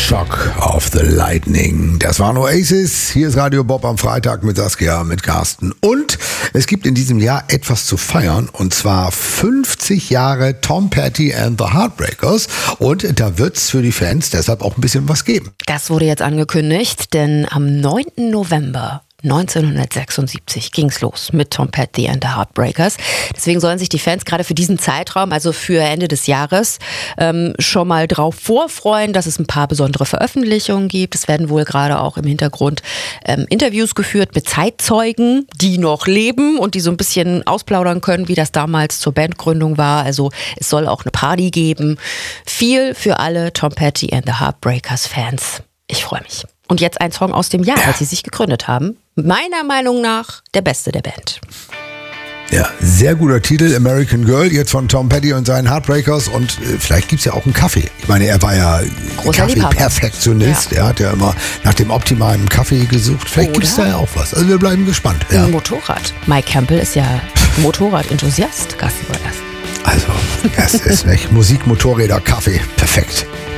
Shock of the Lightning. Das waren Oasis. Hier ist Radio Bob am Freitag mit Saskia, mit Carsten. Und es gibt in diesem Jahr etwas zu feiern. Und zwar 50 Jahre Tom Petty and the Heartbreakers. Und da wird es für die Fans deshalb auch ein bisschen was geben. Das wurde jetzt angekündigt, denn am 9. November 1976 ging's los mit Tom Petty and the Heartbreakers. Deswegen sollen sich die Fans gerade für diesen Zeitraum, also für Ende des Jahres, schon mal drauf vorfreuen, dass es ein paar besondere Veröffentlichungen gibt. Es werden wohl gerade auch im Hintergrund Interviews geführt mit Zeitzeugen, die noch leben und die so ein bisschen ausplaudern können, wie das damals zur Bandgründung war. Also es soll auch eine Party geben. Viel für alle Tom Petty and the Heartbreakers Fans. Ich freue mich. Und jetzt ein Song aus dem Jahr, als sie sich gegründet haben. Meiner Meinung nach der beste der Band. Ja, sehr guter Titel, American Girl, jetzt von Tom Petty und seinen Heartbreakers. Und vielleicht gibt es ja auch einen Kaffee. Ich meine, er war ja Kaffee-Perfektionist. Er hat ja immer nach dem optimalen Kaffee gesucht. Vielleicht gibt es da ja auch was. Also wir bleiben gespannt. Ja. Ein Motorrad. Mike Campbell ist ja Motorrad-Enthusiast. Also, das ist nicht Musik, Motorräder, Kaffee. Perfekt.